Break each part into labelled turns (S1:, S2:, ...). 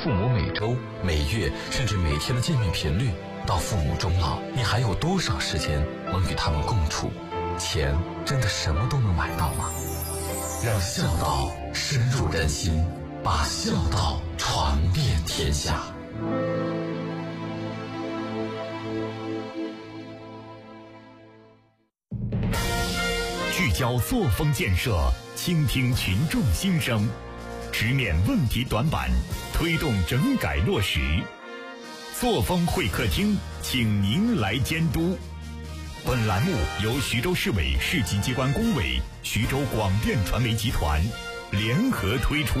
S1: 父母每周、每月甚至每天的见面频率，到父母终老，你还有多少时间能与他们共处？钱真的什么都能买到吗？让孝道深入人心，把孝道传遍天下。
S2: 聚焦作风建设，倾听群众心声，直面问题短板，推动整改落实。作风会客厅，请您来监督。本栏目由徐州市委市级机关工委、徐州广电传媒集团联合推出。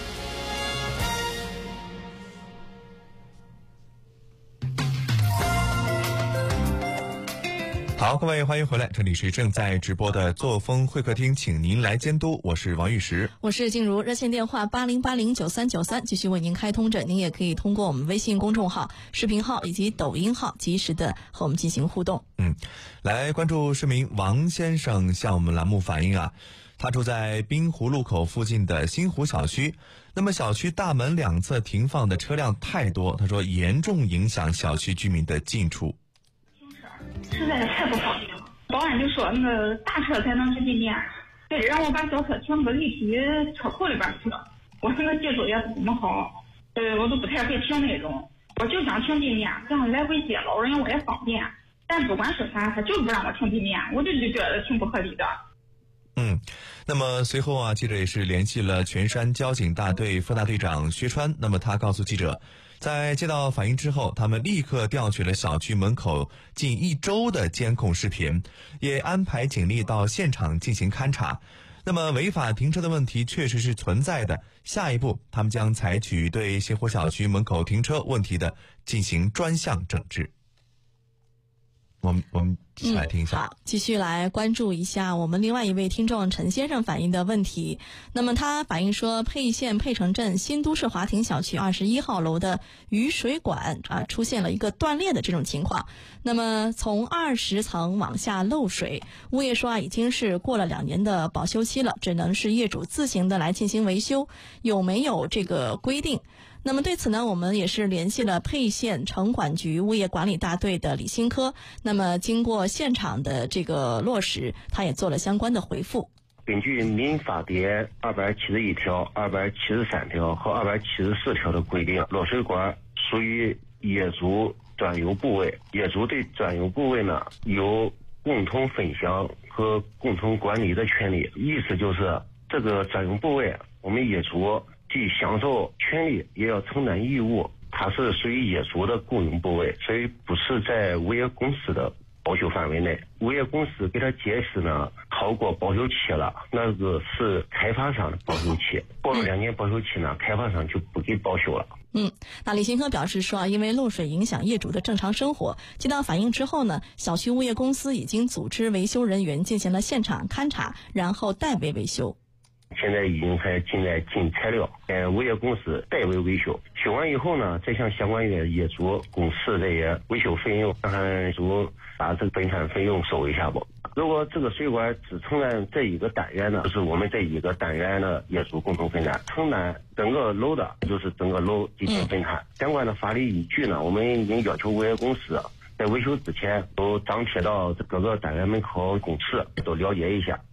S3: 好，各位欢迎回来，这里是正在直播的作风会客厅，请您来监督，我是王玉石，
S4: 我是静茹，热线电话80809393继续为您开通着，您也可以通过我们微信公众号、视频号以及抖音号及时的和我们进行互动。
S3: 来关注市民王先生向我们栏目反映啊，他住在滨湖路口附近的新湖小区，那么小区大门两侧停放的车辆太多，他说严重影响小区居民的进出。
S5: 实在是太不方便了。保安就说那个大车才能是进店，非得让我把小车停个立体车库里边去。我那个技术也不怎么好，我都不太会停那种。我就想停进店，这样来回接老人我也方便。但不管是啥，他就是不让我停进店，我就觉得挺不合理的。
S3: 那么随后啊，记者也是联系了全山交警大队副大队长薛川，那么他告诉记者，在接到反映之后，他们立刻调取了小区门口近1周的监控视频，也安排警力到现场进行勘查。那么违法停车的问题确实是存在的，下一步他们将采取对新湖小区门口停车问题的进行专项整治。我们一起来听一下。
S4: 好，继续来关注一下我们另外一位听众陈先生反映的问题。那么他反映说，沛县沛城镇新都市华庭小区21号楼的雨水管出现了一个断裂的这种情况。那么从20层往下漏水，物业说已经是过了2年的保修期了，只能是业主自行的来进行维修，有没有这个规定？那么对此呢，我们也是联系了沛县城管局物业管理大队的李新科。那么经过现场的这个落实，他也做了相关的回复。
S6: 根据民法典271条、273条和274条的规定，落水管属于业主专有部位，业主对专有部位呢有共同分享和共同管理的权利。意思就是这个专有部位，我们业主既享受权利，也要承担义务，它是属于业主的共用部位，所以不是在物业公司的保修范围内。物业公司给他解释呢，超过保修期了，那个是开发商的保修期，过了2年保修期呢，开发商就不给保修了。
S4: 那李新科表示说因为漏水影响业主的正常生活，接到反映之后呢，小区物业公司已经组织维修人员进行了现场勘查，然后代为维修。
S6: 现在已经进材料，物业公司代为维修，修完以后呢，再向相关业主公示这些维修费用，看看业主把这个分摊费用收一下不。如果这个水管只承担这一个单元呢，就是我们这一个单元的业主共同分担；承担整个楼的，就是整个楼进行分摊。相关的法律依据呢，我们已经要求物业公司在维修之前都张贴到各个单元门口公示，都了解一下。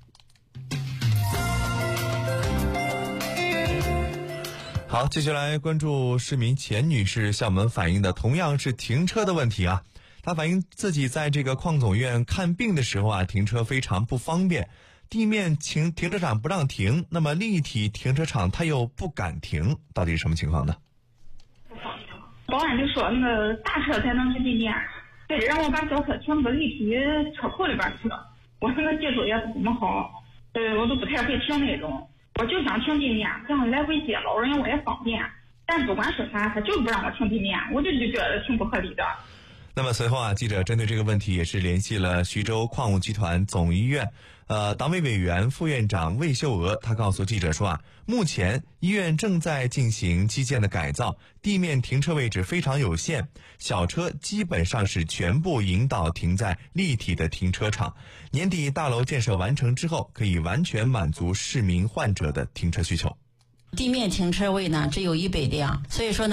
S3: 好，接下来关注市民钱女士向我们反映的同样是停车的问题啊。她反映自己在这个邝总院看病的时候啊，停车非常不方便，地面停车场不让停，那么立体停车场她又不敢停，到底是什么情况呢？
S5: 保安就说那个大车才能是进店，非得让我把小车停个立体车库里边去。我那个技术也不怎么好，我都不太会停那种。我就想停进店，这样来回接老人我也方便。但不管是啥，他就是不让我停进店，我就觉得挺不合理的。
S3: 那么随后啊，记者针对这个问题也是联系了徐州矿物集团总医院党委委员、副院长魏秀娥，他告诉记者说目前医院正在进行基建的改造，地面停车位置非常有限，小车基本上是全部引导停在立体的停车场。年底大楼建设完成之后，可以完全满足市民患者的停车需求。
S7: 地面停车位呢只有100辆，所以说呢